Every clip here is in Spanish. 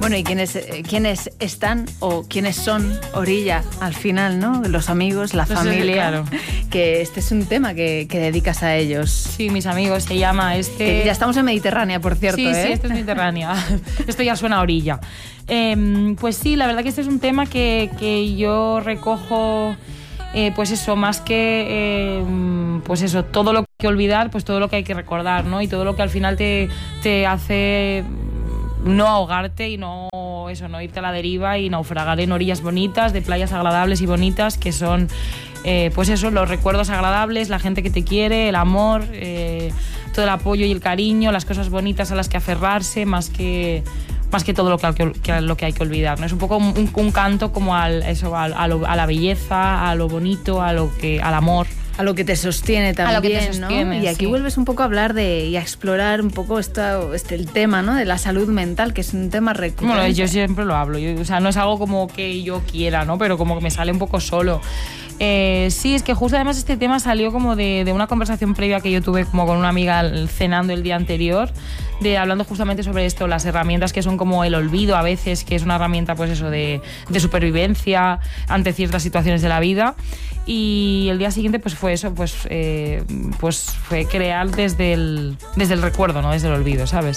Bueno, ¿y quiénes están o quiénes son Orilla al final, ¿no? Los amigos, la familia. Claro. Que este es un tema que dedicas a ellos. Sí, mis amigos, se llama Ya estamos en Mediterránea, por cierto, Sí, ¿eh? sí, esto es Mediterránea. Esto ya suena a Orilla. Pues sí, la verdad que este es un tema que yo recojo... pues eso, más que pues eso, todo lo que hay que olvidar, pues todo lo que hay que recordar, ¿no? Y todo lo que al final te hace no ahogarte y no irte a la deriva y naufragar en orillas bonitas, de playas agradables y bonitas, que son pues eso, los recuerdos agradables, la gente que te quiere, el amor, todo el apoyo y el cariño, las cosas bonitas a las que aferrarse, más que todo lo que hay que olvidar, ¿no? Es un poco un canto como a la belleza, a lo bonito, al amor. A lo que te sostiene también, a lo que te sostiene, ¿no? Y aquí vuelves un poco a hablar y a explorar un poco el tema, ¿no? De la salud mental, que es un tema recurrente. Bueno, yo siempre lo hablo, o sea, no es algo como que yo quiera, ¿no? Pero como que me sale un poco solo. Sí, es que justo además este tema salió como de una conversación previa que yo tuve como con una amiga cenando el día anterior, hablando justamente sobre esto, las herramientas que son como el olvido a veces, que es una herramienta pues eso de supervivencia ante ciertas situaciones de la vida. Y el día siguiente pues fue eso, pues fue crear desde el recuerdo, no desde el olvido, ¿sabes?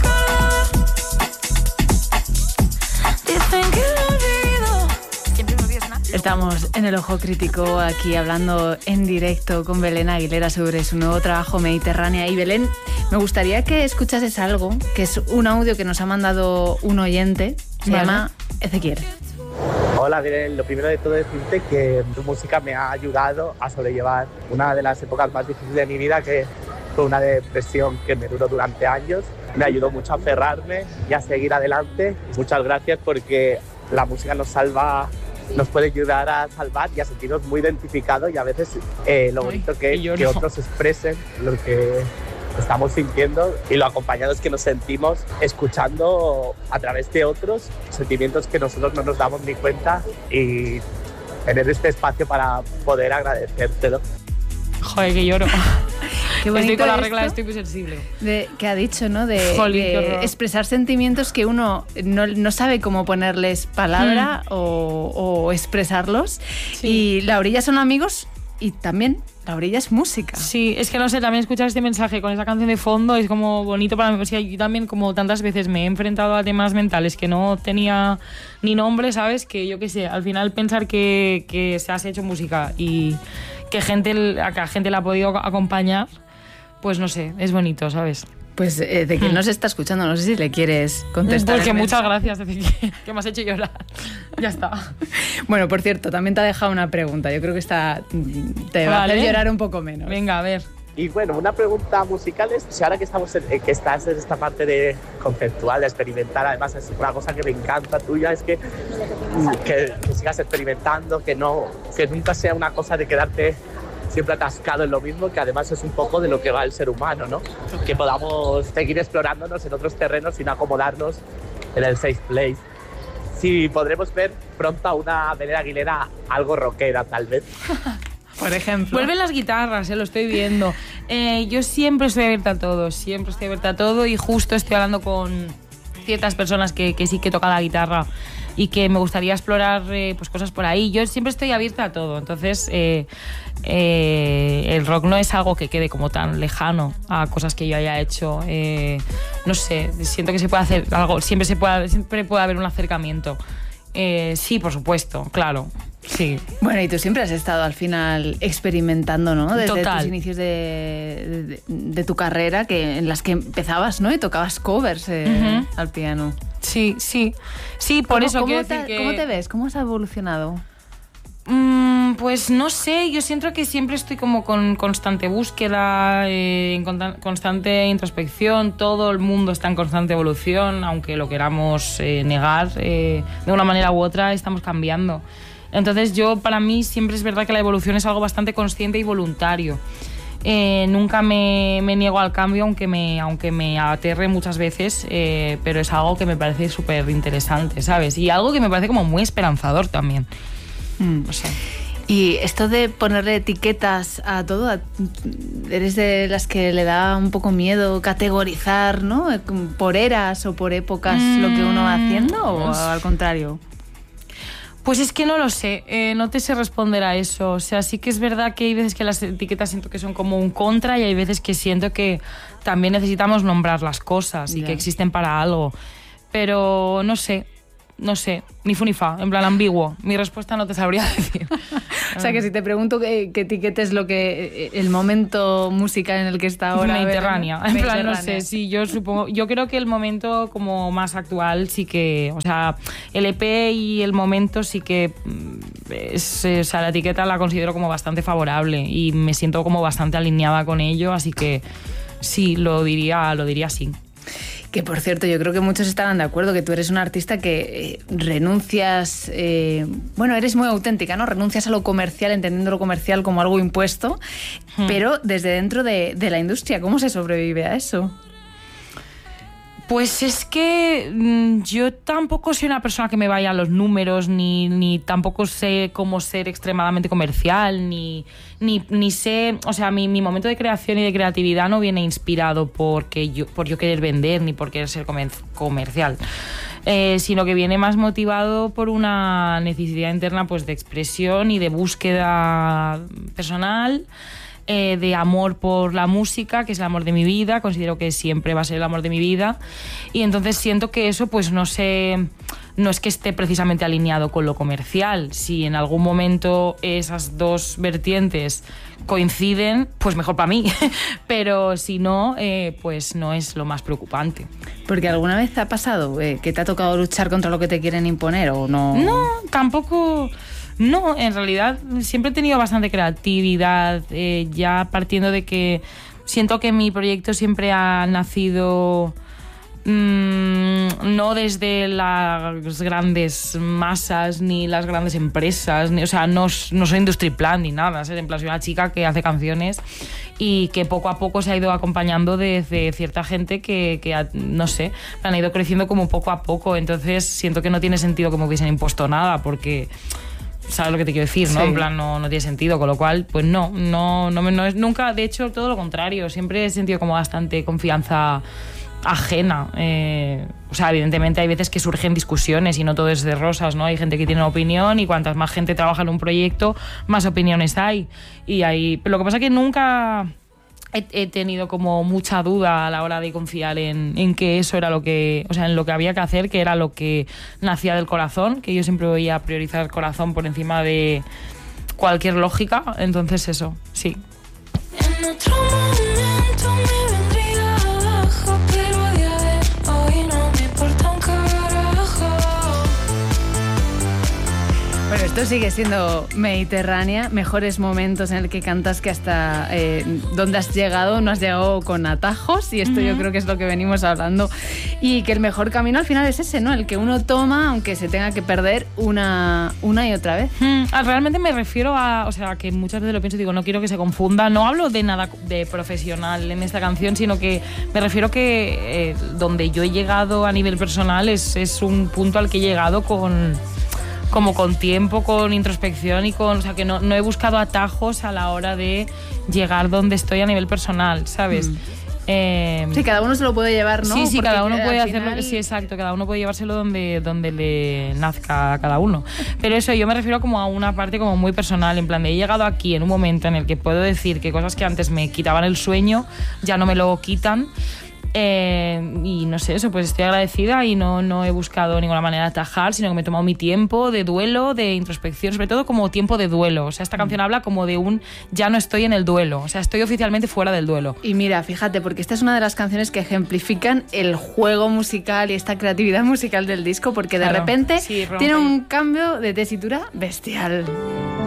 Estamos en El Ojo Crítico, aquí hablando en directo con Belén Aguilera sobre su nuevo trabajo Mediterránea. Y Belén, me gustaría que escuchases algo, que es un audio que nos ha mandado un oyente, se llama Ezequiel. Hola, Belén. Lo primero de todo es decirte que tu música me ha ayudado a sobrellevar una de las épocas más difíciles de mi vida, que fue una depresión que me duró durante años. Me ayudó mucho a aferrarme y a seguir adelante. Muchas gracias, porque la música nos puede ayudar a salvar y a sentirnos muy identificados, y a veces lo bonito que es que otros expresen lo que estamos sintiendo y lo acompañados que nos sentimos escuchando a través de otros sentimientos que nosotros no nos damos ni cuenta, y tener este espacio para poder agradecértelo. Joder, que lloro. Qué bonito. Estoy con la regla, estoy muy sensible. Que ha dicho, ¿no? De expresar sentimientos que uno no sabe cómo ponerles palabra o expresarlos. Sí. Y La Orilla son amigos y también La Orilla es música. Sí, es que no sé, también escuchar este mensaje con esa canción de fondo es como bonito para mí. O sea, yo también, como tantas veces me he enfrentado a temas mentales que no tenía ni nombre, ¿sabes? Que yo qué sé, al final pensar que se has hecho música y que a gente la ha podido acompañar, pues no sé, es bonito, ¿sabes? Pues de quien nos está escuchando, no sé si le quieres contestar. Porque muchas gracias, que me has hecho llorar. Ya está. Bueno, por cierto, también te ha dejado una pregunta. Yo creo que te va a hacer llorar un poco menos. Venga, a ver. Y bueno, una pregunta musical es, si ahora que estás en esta parte de conceptual, de experimentar, además es una cosa que me encanta tuya, es que sigas experimentando, que nunca sea una cosa de quedarte siempre atascado en lo mismo, que además es un poco de lo que va el ser humano, ¿no? Que podamos seguir explorándonos en otros terrenos sin acomodarnos en el safe place. Si podremos ver pronto a una Belén Aguilera algo rockera, tal vez. Por ejemplo. Vuelven las guitarras, lo estoy viendo. Yo siempre estoy abierta a todo, y justo estoy hablando con ciertas personas que sí que tocan la guitarra y que me gustaría explorar pues cosas por ahí. Yo siempre estoy abierta a todo, entonces el rock no es algo que quede como tan lejano a cosas que yo haya hecho. No sé, siento que se puede hacer algo, siempre puede haber un acercamiento. Sí, por supuesto, claro. Sí. Bueno, y tú siempre has estado al final experimentando, ¿no? Desde Total. tus inicios de tu carrera, en las que empezabas, ¿no? Y tocabas covers al piano. Sí, por eso quiero decir que... ¿Cómo te ves? ¿Cómo has evolucionado? Pues no sé, yo siento que siempre estoy como con constante búsqueda, en constante introspección. Todo el mundo está en constante evolución, aunque lo queramos negar, de una manera u otra estamos cambiando. Entonces para mí siempre es verdad que la evolución es algo bastante consciente y voluntario. Nunca me niego al cambio, aunque me aterre muchas veces, pero es algo que me parece súper interesante, ¿sabes? Y algo que me parece como muy esperanzador también. O Y esto de ponerle etiquetas a todo, ¿eres de las que le da un poco miedo categorizar, ¿no? Por eras o por épocas lo que uno va haciendo, o al contrario? Pues es que no lo sé, no te sé responder a eso. O sea, sí que es verdad que hay veces que las etiquetas siento que son como un contra y hay veces que siento que también necesitamos nombrar las cosas y que existen para algo. Pero no sé, ni fu ni fa, en plan ambiguo. Mi respuesta no te sabría decir. O sea, que si te pregunto qué etiquetes lo que el momento musical en el que está ahora. Mediterránea. En plan, no sé, sí, yo creo que el momento como más actual sí que, o sea, el EP y el momento sí que o sea, la etiqueta la considero como bastante favorable y me siento como bastante alineada con ello, así que sí, lo diría así. Que por cierto, yo creo que muchos estarán de acuerdo que tú eres una artista que renuncias, eres muy auténtica, ¿no? Renuncias a lo comercial, entendiendo lo comercial como algo impuesto, pero desde dentro de la industria, ¿cómo se sobrevive a eso? Pues es que yo tampoco soy una persona que me vaya a los números, ni tampoco sé cómo ser extremadamente comercial, ni sé, o sea, mi momento de creación y de creatividad no viene inspirado por yo querer vender ni por querer ser comercial, sino que viene más motivado por una necesidad interna, pues, de expresión y de búsqueda personal, de amor por la música, que es el amor de mi vida, considero que siempre va a ser el amor de mi vida, y entonces siento que eso, pues no es que esté precisamente alineado con lo comercial. Si en algún momento esas dos vertientes coinciden, pues mejor para mí, pero si no, pues no es lo más preocupante. Porque ¿alguna vez ha pasado que te ha tocado luchar contra lo que te quieren imponer o no? No, tampoco. No, en realidad siempre he tenido bastante creatividad, ya partiendo de que siento que mi proyecto siempre ha nacido no desde las grandes masas ni las grandes empresas, o sea, no soy industry plan ni nada, en plan, soy una chica que hace canciones y que poco a poco se ha ido acompañando de cierta gente que no sé, han ido creciendo como poco a poco, entonces siento que no tiene sentido que me hubiesen impuesto nada, porque ¿sabes lo que te quiero decir? ¿No? Sí. En plan, no tiene sentido, con lo cual, pues no es nunca, de hecho, todo lo contrario, siempre he sentido como bastante confianza ajena. O sea, evidentemente hay veces que surgen discusiones y no todo es de rosas, ¿no? Hay gente que tiene una opinión y cuantas más gente trabaja en un proyecto, más opiniones hay. Pero lo que pasa es que nunca he tenido como mucha duda a la hora de confiar en que eso era lo que, o sea, en lo que había que hacer, que era lo que nacía del corazón, que yo siempre voy a priorizar el corazón por encima de cualquier lógica, entonces eso, sí. En otro momento me vendría abajo, pero a día de hoy no me importa un carajo. Bueno, esto sigue siendo Mediterránea, mejores momentos en el que cantas que hasta donde has llegado, no has llegado con atajos, y esto yo creo que es lo que venimos hablando, y que el mejor camino al final es ese, ¿no? El que uno toma, aunque se tenga que perder una y otra vez. Realmente me refiero o sea, que muchas veces lo pienso y digo, no quiero que se confunda, no hablo de nada de profesional en esta canción, sino que me refiero que donde yo he llegado a nivel personal es un punto al que he llegado con tiempo, con introspección y o sea, que no he buscado atajos a la hora de llegar donde estoy a nivel personal, ¿sabes? Sí, cada uno se lo puede llevar, ¿no? Sí, porque cada uno puede hacerlo, final... sí, exacto, cada uno puede llevárselo donde le nazca a cada uno. Pero eso, yo me refiero como a una parte como muy personal, en plan de he llegado aquí en un momento en el que puedo decir que cosas que antes me quitaban el sueño ya no me lo quitan. Y no sé, eso, pues estoy agradecida y no he buscado ninguna manera de atajar, sino que me he tomado mi tiempo de duelo, de introspección, sobre todo como tiempo de duelo. O sea, esta canción habla como de ya no estoy en el duelo, o sea, estoy oficialmente fuera del duelo. Y mira, fíjate, porque esta es una de las canciones que ejemplifican el juego musical y esta creatividad musical del disco, porque de repente tiene un cambio de tesitura bestial.